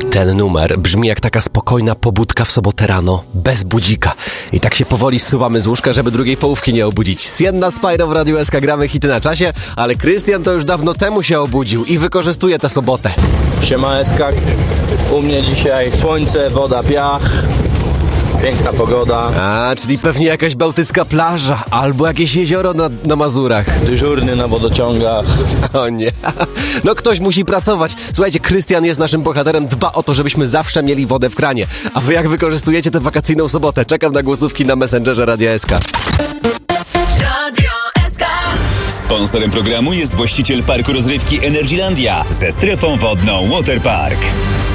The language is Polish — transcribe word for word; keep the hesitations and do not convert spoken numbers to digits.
Ten numer brzmi jak taka spokojna pobudka w sobotę rano, bez budzika. I tak się powoli zsuwamy z łóżka, żeby drugiej połówki nie obudzić. Sienna Spyro w Radiu S K, gramy hity na czasie, ale Krystian to już dawno temu się obudził i wykorzystuje tę sobotę. Siema S K, u mnie dzisiaj słońce, woda, piach, piękna pogoda. A, czyli pewnie jakaś bałtycka plaża albo jakieś jezioro na, na Mazurach. Dyżurny na wodociągach. O nie. No ktoś musi pracować. Słuchajcie, Krystian jest naszym bohaterem, dba o to, żebyśmy zawsze mieli wodę w kranie. A wy jak wykorzystujecie tę wakacyjną sobotę? Czekam na głosówki na Messengerze Radia S K. Radio S K. Sponsorem programu jest właściciel parku rozrywki Energylandia ze strefą wodną Waterpark.